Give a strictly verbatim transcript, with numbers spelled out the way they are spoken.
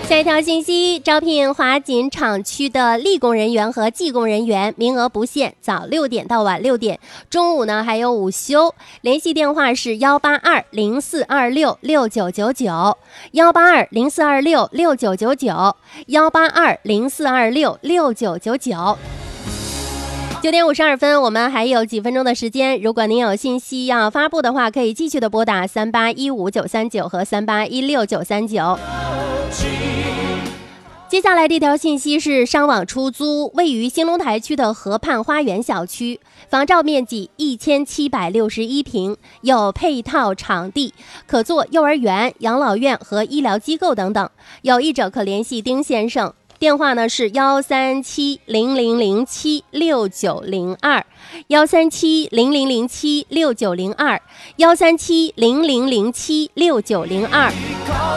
下一条信息，招聘华锦厂区的力工人员和技工人员，名额不限，早六点到晚六点，中午呢还有午休。联系电话是幺八二零四二六六九九九，幺八二零四二六六九九九，幺八二零四二六六九九九。九点五十二分，我们还有几分钟的时间。如果您有信息要发布的话，可以继续的拨打三八一五九三九和三八一六九三九。接下来这条信息是商网出租，位于兴隆台区的河畔花园小区，房照面积一千七百六十一平，有配套场地，可做幼儿园、养老院和医疗机构等等。有意者可联系丁先生，电话呢是幺三七零零零七六九零二，幺三七零零零七六九零二，幺三七零零零七六九零二。